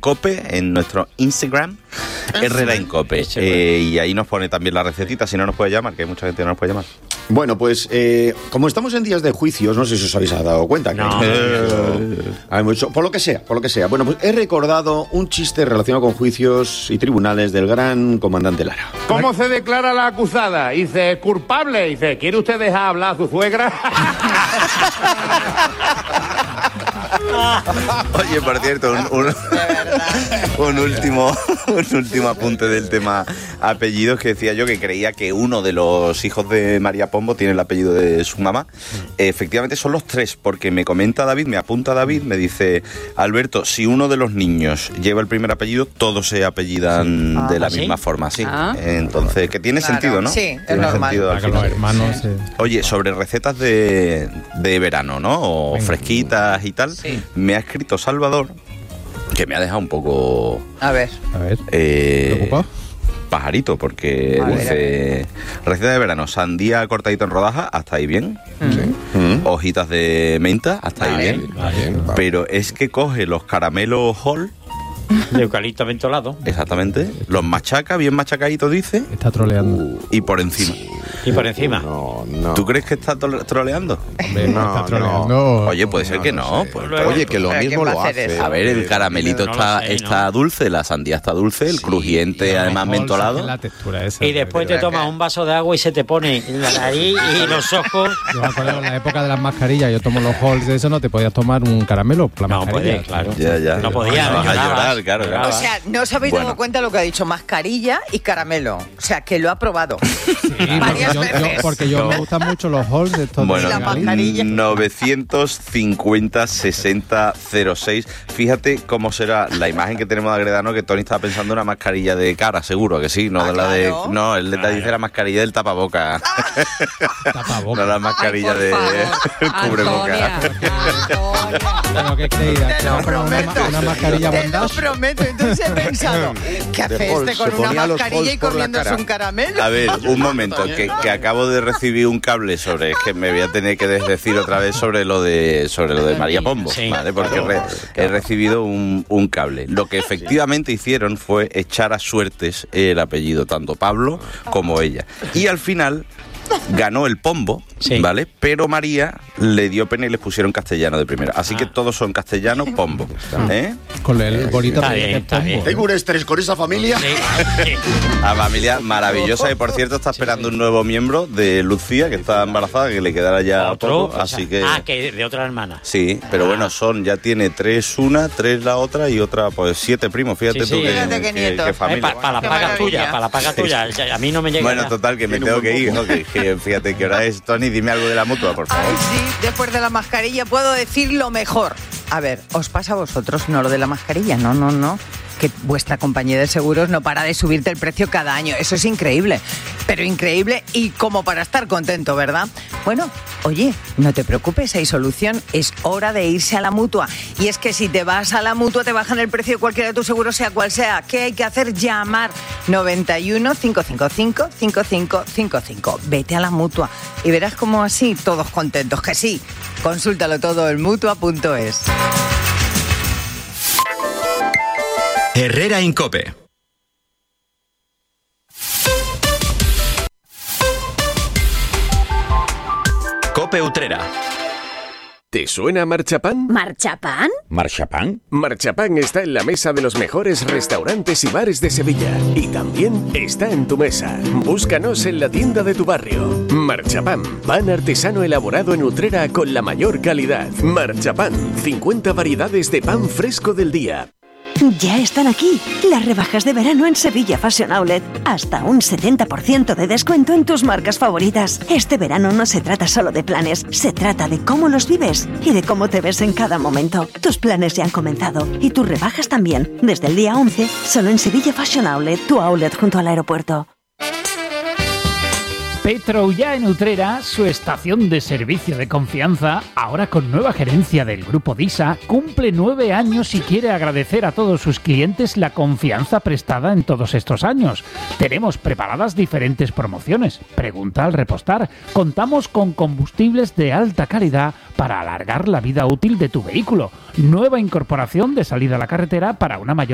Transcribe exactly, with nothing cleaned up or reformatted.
COPE, en nuestro Instagram, Herrera en COPE. Eh, y ahí nos pone también la recetita, si no nos puede llamar, que hay mucha gente que no nos puede llamar. Bueno, pues eh, como estamos en días de juicios, no sé si os habéis dado cuenta. No. Que, eh, hay mucho, por lo que sea, por lo que sea. Bueno, pues he recordado un chiste relacionado con juicios y tribunales del gran comandante Lara. ¿Cómo se declara la acusada? Dice, culpable. Dice, ¿quiere usted dejar hablar a su suegra? Oye, por cierto, un, un, un último un último apunte del tema apellidos, que decía yo que creía que uno de los hijos de María Pombo tiene el apellido de su mamá. Efectivamente son los tres, porque me comenta David, me apunta David, me dice, Alberto, si uno de los niños lleva el primer apellido, todos se apellidan ah, de la ¿sí? misma forma, sí. Ah. Entonces, que tiene claro. sentido, ¿no? Sí, tiene es normal. Sentido, que los hermanos, sí. Oye, sobre recetas de, de verano, ¿no? O Venga. fresquitas y tal, sí. me ha escrito Salvador, que me ha dejado un poco... A ver. A ver. Eh, ¿Preocupado? Pajarito, porque a dice... Ver, receta de verano, sandía cortadita en rodajas, hasta ahí bien. Sí. Mm. Hojitas de menta, hasta vale. ahí bien. Vale, vale. Pero es que coge los caramelos Hall... De eucalipto mentolado. Exactamente. Los machaca, bien machacaditos, dice. Está troleando. Y por encima. Y por encima. No, no. ¿Tú crees que está tro- troleando? Hombre, no, No, está troleando. no. Oye, puede ser no, que no no. sé. Pues, Luego, Oye, que lo ¿pero mismo quién va lo a hacer hace. eso? a ver, el caramelito No está, lo sé, está ¿no? dulce, la sandía está dulce, el Sí, crujiente Y a lo además mejor mentolado. saque la textura esa, Y después te porque- tomas un vaso de agua y se te pone la nariz y los ojos. Yo me acuerdo en la época de las mascarillas, yo tomo los halls de eso, no te podías tomar un caramelo por la No mascarilla. puede, claro. Ya, ya. No podía, Vas a llorabas, llorar, claro, claro. O sea, no os habéis Bueno. dado cuenta de lo que ha dicho, mascarilla y caramelo. O sea, que lo ha probado. Sí, porque Varias yo, veces. yo- porque yo me gustan mucho los halls de estos Bueno, de la Galí. mascarilla. novecientos cincuenta sesenta cero seis. Fíjate cómo será la imagen que tenemos de Agredano, que Tony estaba pensando en una mascarilla de cara, seguro que sí, no Ah, de la de... claro. No, él le Claro. dice la mascarilla del tapaboca. Tapaboca. No la mascarilla Ay, por de favor. cubreboca. Pero qué creída, Te lo que era una, prometo. una mascarilla Te lo bondage. prometo. Entonces he pensado, ¿qué hace De este Halls, con se una ponía los mascarilla y Halls por la comiéndose cara. un caramelo? A ver, un momento, que, que acabo de recibir un cable sobre, es que me voy a tener que decir otra vez sobre lo de sobre lo de María Pombo, Sí. ¿vale? Porque re- he recibido un, un cable. Lo que efectivamente hicieron fue echar a suertes el apellido, tanto Pablo como ella. Y al final ganó el Pombo, Sí. ¿vale? Pero María le dio pena y les pusieron castellano de primera. Así Ah. que todos son castellano Pombo, ¿eh? Con el bonito Está apellido bien, de está Pombo. bien. Tengo un estrés con esa familia. Sí, sí. A familia maravillosa, y por cierto está esperando un nuevo miembro de Lucía, que está embarazada, que le quedará ya Otro, poco, o así sea, que... Ah, que de otra hermana. Sí, pero bueno, son, ya tiene tres una, tres la otra y otra, pues siete primos, fíjate Sí, tú sí. que, Fíjate qué que- nietos. que Eh, familia. Para la Qué paga maravilla. tuya, para la paga tuya. Ya, a mí no me llega. Bueno, ya. total, que me Tiene tengo un que buen ir, poco. ¿no? Que, que fíjate qué hora es. Tony, dime algo de la mutua, por favor. Ay, sí, después de la mascarilla puedo decir lo mejor. A ver, ¿os pasa a vosotros? No lo de la mascarilla, no, no, no. Que vuestra compañía de seguros no para de subirte el precio cada año. Eso es increíble. Pero increíble y como para estar contento, ¿verdad? Bueno, oye, no te preocupes, hay solución. Es hora de irse a la Mutua. Y es que si te vas a la Mutua te bajan el precio de cualquiera de tus seguros, sea cual sea. ¿Qué hay que hacer? Llamar noventa y uno, cinco cinco cinco, cinco cinco cinco cinco. Vete a la Mutua y verás como así todos contentos. Que sí, consúltalo todo en mutua punto es. Herrera en COPE. COPE Utrera. ¿Te suena Marchapán? ¿Marchapán? ¿Marchapán? Marchapán está en la mesa de los mejores restaurantes y bares de Sevilla. Y también está en tu mesa. Búscanos en la tienda de tu barrio. Marchapán, pan artesano elaborado en Utrera con la mayor calidad. Marchapán, cincuenta variedades de pan fresco del día. Ya están aquí las rebajas de verano en Sevilla Fashion Outlet. Hasta un setenta por ciento de descuento en tus marcas favoritas. Este verano no se trata solo de planes, se trata de cómo los vives y de cómo te ves en cada momento. Tus planes ya han comenzado y tus rebajas también. Desde el día once, solo en Sevilla Fashion Outlet, tu outlet junto al aeropuerto. Petro ya en Utrera, su estación de servicio de confianza, ahora con nueva gerencia del Grupo DISA, cumple nueve años y quiere agradecer a todos sus clientes la confianza prestada en todos estos años. Tenemos preparadas diferentes promociones. Pregunta al repostar. Contamos con combustibles de alta calidad para alargar la vida útil de tu vehículo. Nueva incorporación de salida a la carretera para una mayor